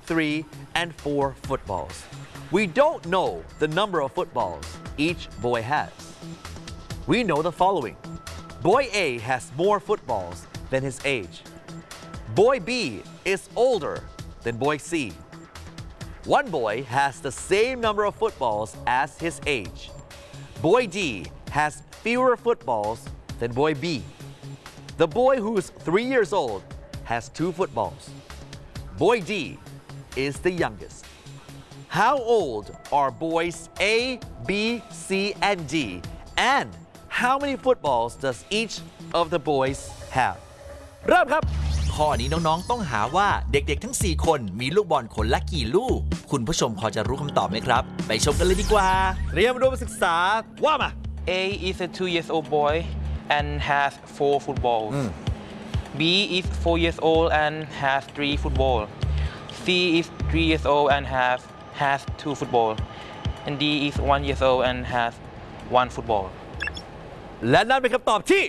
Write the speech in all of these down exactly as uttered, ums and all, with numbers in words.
three, and four footballs. We don't know the number of footballs each boy has. We know the following. Boy A has more footballs than his age. Boy B is older than boy C. One boy has the same number of footballs as his age. Boy D has fewer footballs than boy B. The boy who's three years old has two footballs. Boy D is the youngest. How old are boys A, B, C, and D? And how many footballs does each of the boys have? เริ่มครับข้อนี้น้องๆต้องหาว่าเด็กๆทั้งสี่คนมีลูกบอลคนละกี่ลูกคุณผู้ชมพอจะรู้คำตอบไหมครับไปชมกันเลยดีกว่าเรียนรู้ศึกษาว่ามา A is a two years old boy and has four footballs. B is four years old and has three footballs. C is three years old and has has two footballs. And D is one years old and has one football. และนั่นเป็นคำตอบที่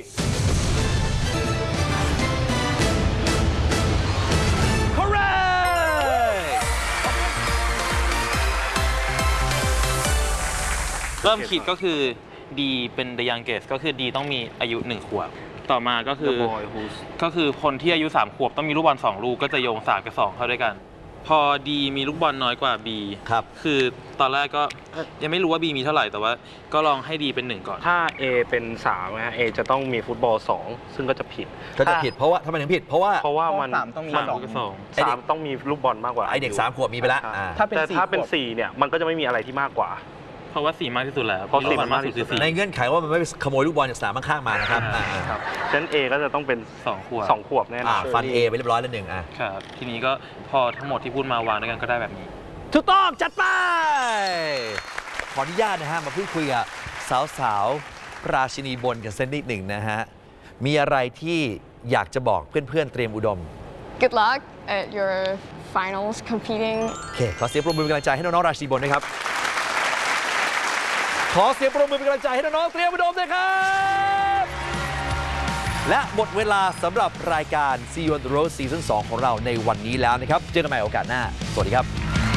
เริ่มคิดก็คือ D เป็น the youngest ก็คือ D ต้องมีอายุหนึ่งขวบต่อมาก็คือก็คือคนที่อายุสามขวบต้องมีลูกบอลสองลูกก็จะโยงสามกับสองเข้าด้วยกันพอ D มีลูกบอลน้อยกว่า B ครับคือตอนแรกก็ยังไม่รู้ว่า B มีเท่าไหร่แต่ว่าก็ลองให้ D เป็นหนึ่งก่อนถ้า A เป็นสามนะฮะ A จะต้องมีฟุตบอลสองซึ่งก็จะผิดก็จะผิดเพราะว่าทำไมถึงผิดเพราะว่าเพราะว่ามันสามต้องมีสองกับสองสามต้องมีลูกบอลมากกว่าไอเด็กสามขวบมีไปแล้วแต่ถ้าเป็นสี่เนี่ยมันก็จะไม่มีอะไรที่มากกว่าเพราะว่าสี่มากที่สุดแล้วเพราะสี่มากที่สุดคือสี่ในเงื่อนไขว่ามันไม่ไปขโมยลูกบอลจากสนามข้างๆมานะครับครับฉะนั้น A ก็จะต้องเป็นสองขวบสองขวบแน่นอนฟัน A ไปเรียบร้อยแล้วหนึ่งอ่ะครับทีนี้ก็พอทั้งหมดที่พูดมาวางด้วยกันก็ได้แบบนี้ถูกต้องจัดไปขออนุญาตนะฮะมาพูดคุยกับสาวๆราชินีบนกันสักนิดหนึ่งนะฮะมีอะไรที่อยากจะบอกเพื่อนๆเตรียมอุดม Good luck at your finals competing โอเคขอเสียงปรบมือเป็นกำลังใจให้น้องๆราชินีบนด้วยครับขอเสียงปรบมือเป็นกำลังใจให้น้องๆเตรียมอุดมด้วยครับและหมดเวลาสำหรับรายการ See You on the Road ซีซั่นสองของเราในวันนี้แล้วนะครับเจอกันใหม่โอกาสหน้าสวัสดีครับ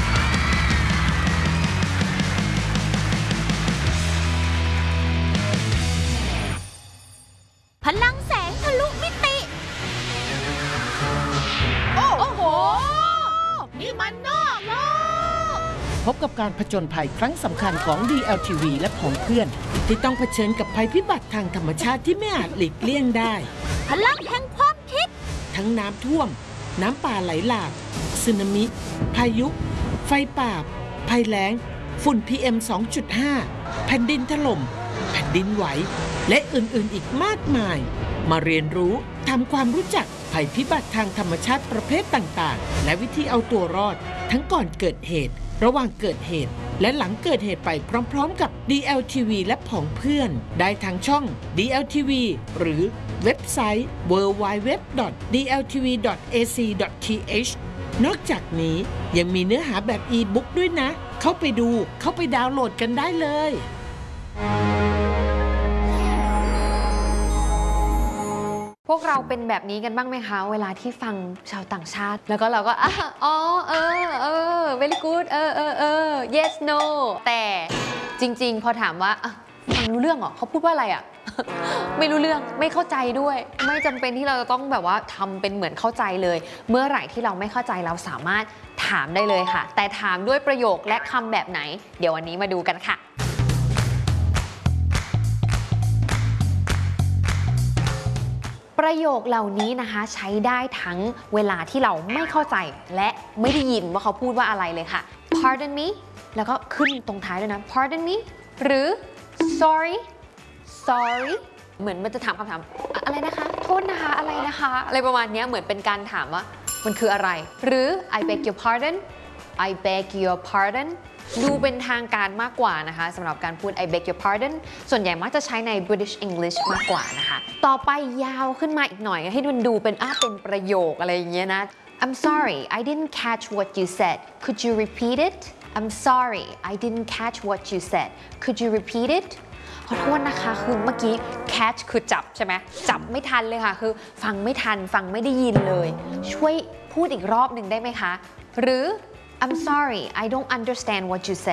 พลังแสงทะลุมิติโอ้โหนี่มันนอกโลกพบกับการผจญภัยครั้งสำคัญของ ดี แอล ที วี และของเพื่อนที่ต้องเผชิญกับภัยพิบัติทางธรรมชาติที่ไม่อาจหลีกเลี่ยงได้พลังแห่งความคิดทั้งน้ำท่วมน้ำป่าไหลหลากสึนามิพายุไฟป่าภัยแล้งฝุ่น พี เอ็ม สองจุดห้า แผ่นดินถล่มแผ่นดินไหวและอื่นๆอีกมากมายมาเรียนรู้ทำความรู้จักภัยพิบัติทางธรรมชาติประเภทต่างๆและวิธีเอาตัวรอดทั้งก่อนเกิดเหตุระหว่างเกิดเหตุและหลังเกิดเหตุไปพร้อมๆกับ ดี แอล ที วี และผองเพื่อนได้ทางช่อง ดี แอล ที วี หรือเว็บไซต์ ดับเบิลยู ดับเบิลยู ดับเบิลยู ดอท ดี แอล ที วี ดอท เอ ซี ดอท ที เอช นอกจากนี้ยังมีเนื้อหาแบบอีบุ๊กด้วยนะเข้าไปดูเข้าไปดาวน์โหลดกันได้เลยพวกเราเป็นแบบนี้กันบ้างไหมคะเวลาที่ฟังชาวต่างชาติแล้วก็เราก็อ๋อเออเออ very good เออเออเออ yes no แต่จริงๆพอถามว่าฟังรู้เรื่องเหรอเขาพูดว่าอะไรอ่ะ ไม่รู้เรื่องไม่เข้าใจด้วยไม่จำเป็นที่เราจะต้องแบบว่าทำเป็นเหมือนเข้าใจเลยเมื่อไหร่ที่เราไม่เข้าใจเราสามารถถามได้เลยค่ะแต่ถามด้วยประโยคและคำแบบไหนเดี๋ยววันนี้มาดูกันค่ะประโยคเหล่านี้นะคะใช้ได้ทั้งเวลาที่เราไม่เข้าใจและไม่ได้ยินว่าเขาพูดว่าอะไรเลยค่ะ pardon me แล้วก็ขึ้นตรงท้ายด้วยนะ pardon me หรือ sorry sorry เหมือนมันจะถามคำถามอะไรนะคะโทษนะคะอะไรนะคะอะไรประมาณนี้เหมือนเป็นการถามว่ามันคืออะไรหรือ I beg your pardon I beg your pardon ดูเป็นทางการมากกว่านะคะสำหรับการพูด I beg your pardon ส่วนใหญ่มักจะใช้ใน British English มากกว่านะคะต่อไปยาวขึ้นมาอีกหน่อยให้มันดูเป็นอ้าเป็นประโยคอะไรอย่างเงี้ยนะ I'm sorry I didn't catch what you said could you repeat it I'm sorry I didn't catch what you said could you repeat it ขอโทษนะคะคือเมื่อกี้ catch คือจับใช่ไหมจับไม่ทันเลยค่ะคือฟังไม่ทันฟังไม่ได้ยินเลยช่วยพูดอีกรอบหนึ่งได้ไหมคะหรือ I'm sorry I don't understand what you said